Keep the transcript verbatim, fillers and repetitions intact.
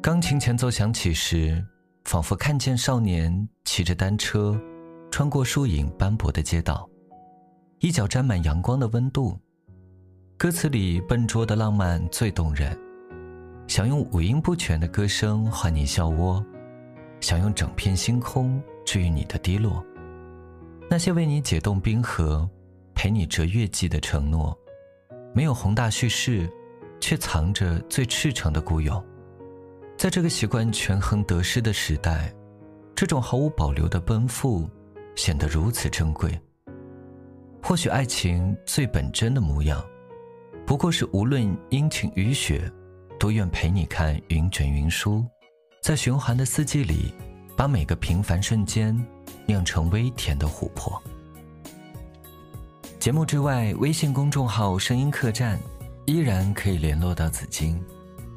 钢琴前奏响起时，仿佛看见少年骑着单车穿过树影斑驳的街道，一脚沾满阳光的温度。歌词里笨拙的浪漫最动人，想用五音不全的歌声唤你笑窝，想用整片星空治愈你的低落。那些为你解冻冰河，陪你折月季的承诺，没有宏大叙事，却藏着最赤诚的孤勇。在这个习惯权衡得失的时代，这种毫无保留的奔赴显得如此珍贵。或许爱情最本真的模样，不过是无论阴晴雨雪，都愿陪你看云卷云舒，在循环的四季里，把每个平凡瞬间酿成微甜的琥珀。节目之外，微信公众号声音客栈依然可以联络到紫金。